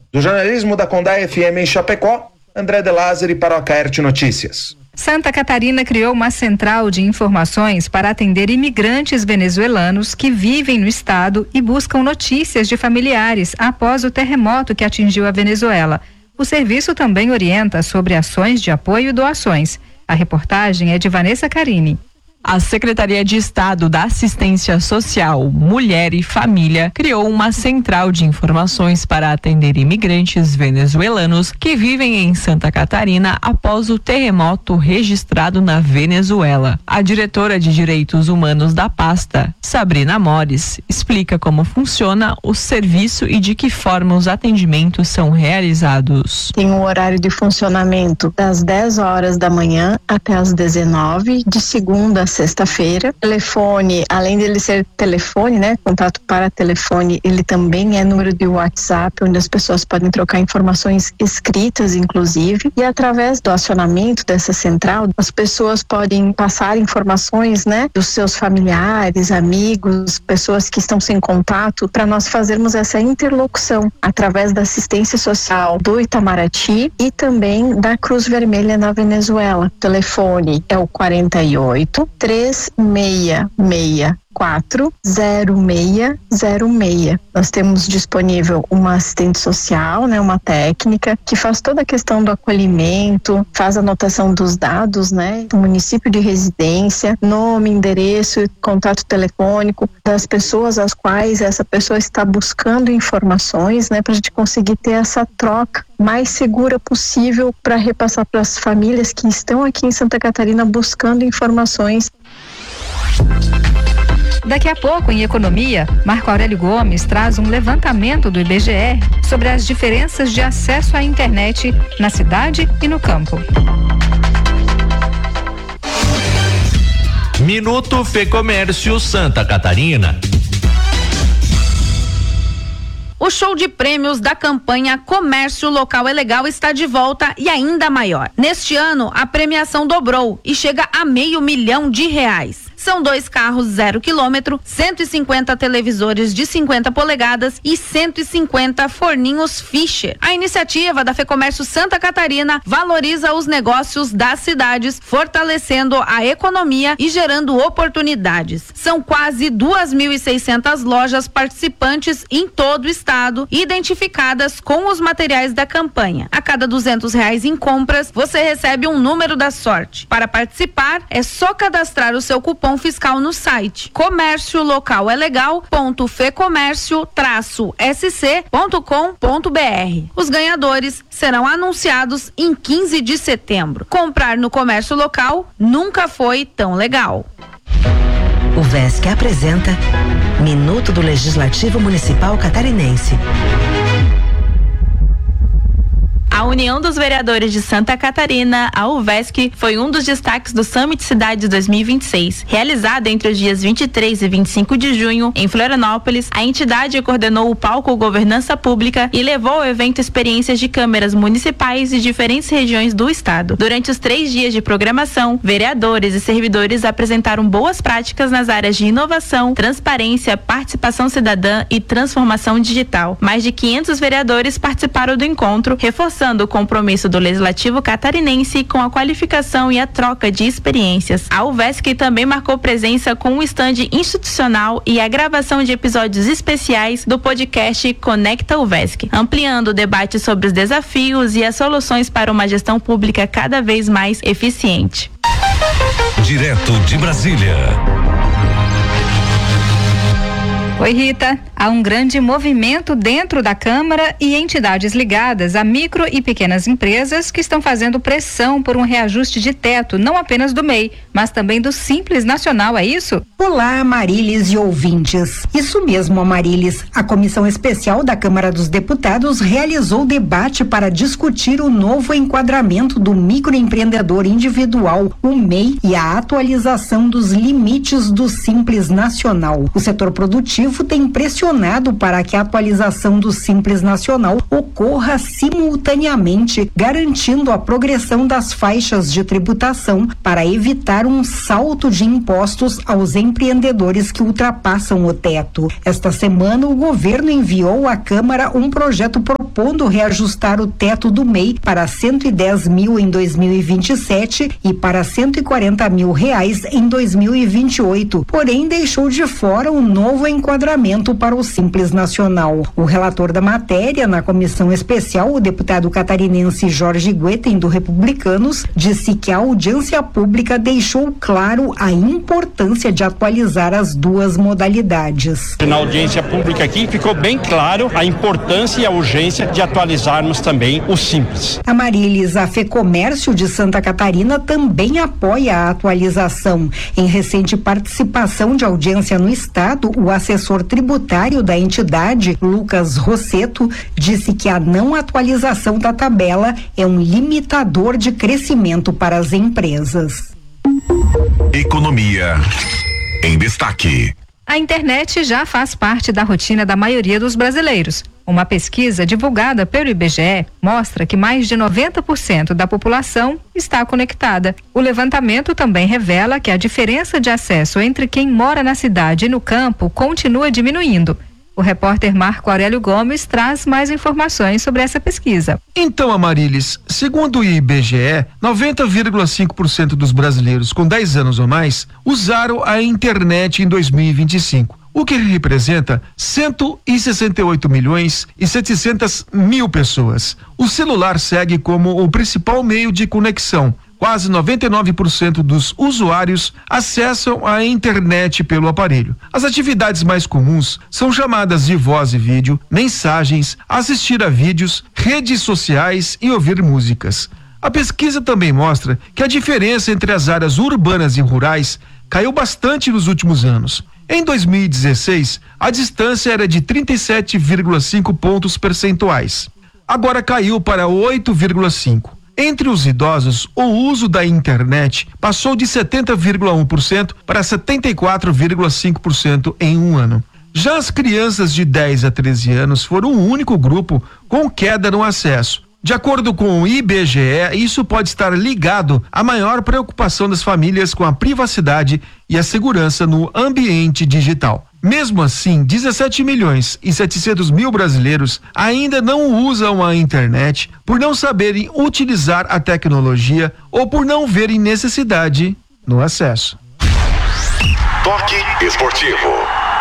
Do jornalismo da Condá FM em Chapecó, André De Lázari para o Acaerte Notícias. Santa Catarina criou uma central de informações para atender imigrantes venezuelanos que vivem no estado e buscam notícias de familiares após o terremoto que atingiu a Venezuela. O serviço também orienta sobre ações de apoio e doações. A reportagem é de Vanessa Carini. A Secretaria de Estado da Assistência Social, Mulher e Família criou uma central de informações para atender imigrantes venezuelanos que vivem em Santa Catarina após o terremoto registrado na Venezuela. A diretora de Direitos Humanos da pasta, Sabrina Mores, explica como funciona o serviço e de que forma os atendimentos são realizados. Tem um horário de funcionamento das 10 horas da manhã até as 19, de segunda a sexta-feira. Telefone, além dele ser telefone, né, contato para telefone, ele também é número de WhatsApp, onde as pessoas podem trocar informações escritas, inclusive, e através do acionamento dessa central, as pessoas podem passar informações, né, dos seus familiares, amigos, pessoas que estão sem contato, para nós fazermos essa interlocução através da assistência social do Itamaraty e também da Cruz Vermelha na Venezuela. O telefone é o 48 3664 0606. Nós temos disponível uma assistente social, né, uma técnica que faz toda a questão do acolhimento, faz a anotação dos dados, né, do município de residência, nome, endereço, contato telefônico das pessoas às quais essa pessoa está buscando informações, né, para a gente conseguir ter essa troca mais segura possível para repassar para as famílias que estão aqui em Santa Catarina buscando informações. Daqui a pouco, em Economia, Marco Aurélio Gomes traz um levantamento do IBGE sobre as diferenças de acesso à internet na cidade e no campo. Minuto Fecomércio Santa Catarina. O show de prêmios da campanha Comércio Local é Legal está de volta e ainda maior. Neste ano, a premiação dobrou e chega a R$500 mil. São 2 carros 0 km, 150 televisores de 50 polegadas e 150 forninhos Fischer. A iniciativa da Fecomércio Santa Catarina valoriza os negócios das cidades, fortalecendo a economia e gerando oportunidades. São quase 2.600 lojas participantes em todo o estado, identificadas com os materiais da campanha. A cada R$200 em compras, você recebe um número da sorte. Para participar, é só cadastrar o seu cupom fiscal no site comérciolocalegal.fecomércio-sc.com.br. Os ganhadores serão anunciados em 15 de setembro. Comprar no comércio local nunca foi tão legal. O VESC apresenta Minuto do Legislativo Municipal Catarinense. A União dos Vereadores de Santa Catarina, a UVESC, foi um dos destaques do Summit Cidades 2026. Realizado entre os dias 23 e 25 de junho, em Florianópolis, a entidade coordenou o palco Governança Pública e levou ao evento experiências de câmeras municipais de diferentes regiões do estado. Durante os 3 dias de programação, vereadores e servidores apresentaram boas práticas nas áreas de inovação, transparência, participação cidadã e transformação digital. Mais de 500 vereadores participaram do encontro, reforçando o compromisso do Legislativo catarinense com a qualificação e a troca de experiências. A UVESC também marcou presença com um estande institucional e a gravação de episódios especiais do podcast Conecta UVESC, ampliando o debate sobre os desafios e as soluções para uma gestão pública cada vez mais eficiente. Direto de Brasília. Oi, Rita. Há um grande movimento dentro da Câmara e entidades ligadas a micro e pequenas empresas que estão fazendo pressão por um reajuste de teto, não apenas do MEI, mas também do Simples Nacional, é isso? Olá, Amarilis e ouvintes. Isso mesmo, Amarilis. A Comissão Especial da Câmara dos Deputados realizou debate para discutir o novo enquadramento do microempreendedor individual, o MEI, e a atualização dos limites do Simples Nacional. O setor produtivo tem pressionado para que a atualização do Simples Nacional ocorra simultaneamente, garantindo a progressão das faixas de tributação para evitar um salto de impostos aos empreendedores que ultrapassam o teto. Esta semana, o governo enviou à Câmara um projeto proposto propondo reajustar o teto do MEI para 110 mil em 2027 e para 140 mil reais em 2028, porém deixou de fora o novo enquadramento para o Simples Nacional. O relator da matéria na comissão especial, o deputado catarinense Jorge Guetem, do Republicanos, disse que a audiência pública deixou claro a importância de atualizar as duas modalidades. Na audiência pública aqui ficou bem claro a importância e a urgência de atualizarmos também o Simples. Amarilis, a FEComércio de Santa Catarina também apoia a atualização. Em recente participação de audiência no estado, o assessor tributário da entidade, Lucas Rosseto, disse que a não atualização da tabela é um limitador de crescimento para as empresas. Economia em destaque. A internet já faz parte da rotina da maioria dos brasileiros. Uma pesquisa divulgada pelo IBGE mostra que mais de 90% da população está conectada. O levantamento também revela que a diferença de acesso entre quem mora na cidade e no campo continua diminuindo. O repórter Marco Aurélio Gomes traz mais informações sobre essa pesquisa. Então, Amarilis, segundo o IBGE, 90,5% dos brasileiros com 10 anos ou mais usaram a internet em 2025, o que representa 168.700.000 pessoas. O celular segue como o principal meio de conexão. Quase 99% dos usuários acessam a internet pelo aparelho. As atividades mais comuns são chamadas de voz e vídeo, mensagens, assistir a vídeos, redes sociais e ouvir músicas. A pesquisa também mostra que a diferença entre as áreas urbanas e rurais caiu bastante nos últimos anos. Em 2016, a distância era de 37,5 pontos percentuais. Agora caiu para 8,5. Entre os idosos, o uso da internet passou de 70,1% para 74,5% em um ano. Já as crianças de 10 a 13 anos foram o único grupo com queda no acesso. De acordo com o IBGE, isso pode estar ligado à maior preocupação das famílias com a privacidade e a segurança no ambiente digital. Mesmo assim, 17.700.000 brasileiros ainda não usam a internet por não saberem utilizar a tecnologia ou por não verem necessidade no acesso. Toque esportivo.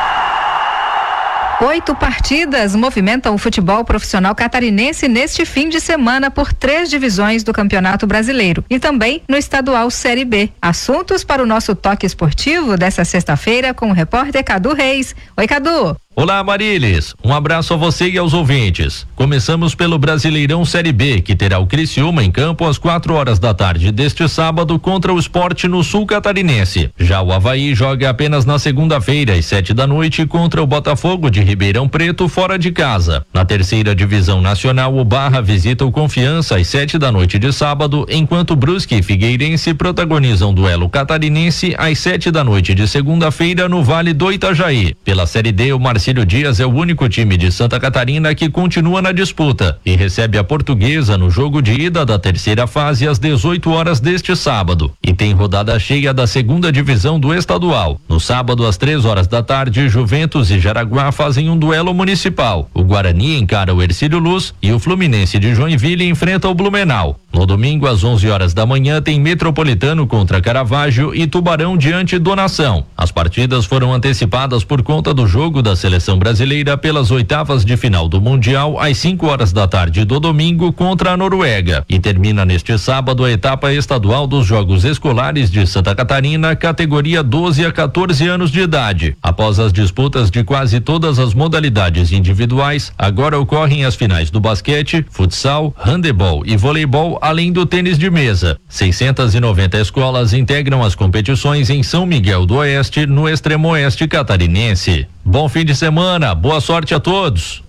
8 partidas movimentam o futebol profissional catarinense neste fim de semana por 3 divisões do Campeonato Brasileiro e também no Estadual Série B. Assuntos para o nosso toque esportivo dessa sexta-feira com o repórter Cadu Reis. Oi, Cadu. Olá, Amarilis. Um abraço a você e aos ouvintes. Começamos pelo Brasileirão Série B, que terá o Criciúma em campo às 4h deste sábado contra o Sport no Sul Catarinense. Já o Avaí joga apenas na segunda-feira às 7h contra o Botafogo de Ribeirão Preto fora de casa. Na terceira divisão nacional, o Barra visita o Confiança às 7h de sábado, enquanto Brusque e Figueirense protagonizam duelo catarinense às 7h de segunda-feira no Vale do Itajaí. Pela Série D, o Marcílio Dias é o único time de Santa Catarina que continua na disputa e recebe a Portuguesa no jogo de ida da terceira fase às 18h deste sábado. E tem rodada cheia da segunda divisão do estadual. No sábado, às 3h, Juventus e Jaraguá fazem um duelo municipal. O Guarani encara o Hercílio Luz e o Fluminense de Joinville enfrenta o Blumenau. No domingo, às 11h, tem Metropolitano contra Caravaggio e Tubarão diante do Nação. As partidas foram antecipadas por conta do jogo da seleção brasileira pelas oitavas de final do Mundial às 5h do domingo contra a Noruega. E termina neste sábado a etapa estadual dos Jogos Escolares de Santa Catarina, categoria 12 a 14 anos de idade. Após as disputas de quase todas as modalidades individuais, agora ocorrem as finais do basquete, futsal, handebol e voleibol, além do tênis de mesa. 690 escolas integram as competições em São Miguel do Oeste, no extremo oeste catarinense. Bom fim de semana, boa sorte a todos.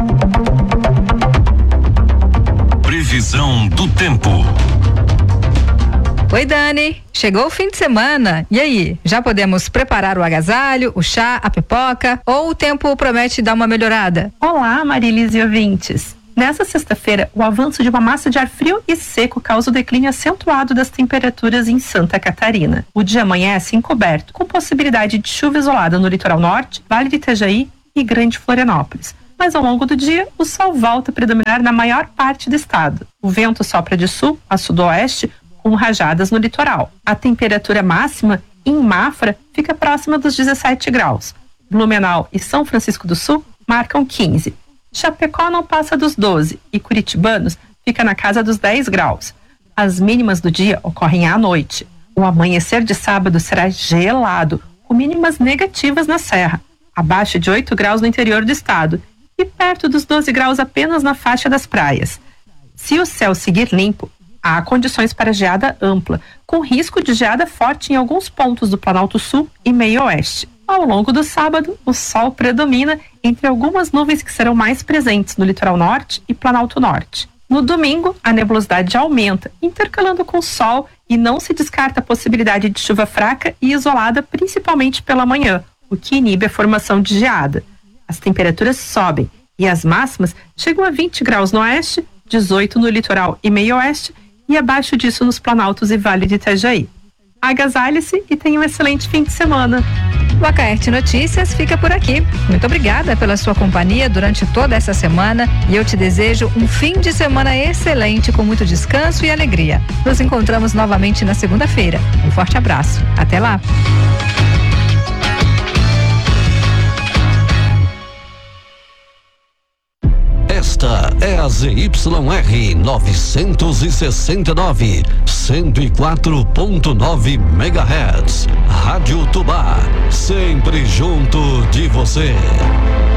Previsão do tempo. Oi, Dani. Chegou o fim de semana. E aí, já podemos preparar o agasalho, o chá, a pipoca? Ou o tempo promete dar uma melhorada? Olá, Marilis e ouvintes. Nessa sexta-feira, o avanço de uma massa de ar frio e seco causa o declínio acentuado das temperaturas em Santa Catarina. O dia amanhece encoberto, com possibilidade de chuva isolada no litoral norte, Vale do Itajaí e Grande Florianópolis, Mas ao longo do dia, o sol volta a predominar na maior parte do estado. O vento sopra de sul a sudoeste, com rajadas no litoral. A temperatura máxima em Mafra fica próxima dos 17 graus. Blumenau e São Francisco do Sul marcam 15. Chapecó não passa dos 12 e Curitibanos fica na casa dos 10 graus. As mínimas do dia ocorrem à noite. O amanhecer de sábado será gelado, com mínimas negativas na Serra, abaixo de 8 graus no interior do estado e perto dos 12 graus apenas na faixa das praias. Se o céu seguir limpo, há condições para geada ampla, com risco de geada forte em alguns pontos do Planalto Sul e Meio Oeste. Ao longo do sábado, o sol predomina entre algumas nuvens que serão mais presentes no litoral norte e Planalto Norte. No domingo, a nebulosidade aumenta, intercalando com sol, e não se descarta a possibilidade de chuva fraca e isolada, principalmente pela manhã, o que inibe a formação de geada. As temperaturas sobem e as máximas chegam a 20 graus no oeste, 18 no litoral e meio oeste e abaixo disso nos Planaltos e Vale de Itajaí. Agasalhe-se e tenha um excelente fim de semana. O Acaerte Notícias fica por aqui. Muito obrigada pela sua companhia durante toda essa semana e eu te desejo um fim de semana excelente com muito descanso e alegria. Nos encontramos novamente na segunda-feira. Um forte abraço. Até lá. Esta é a ZYR 969, 104.9 MHz. Rádio Tubá, sempre junto de você.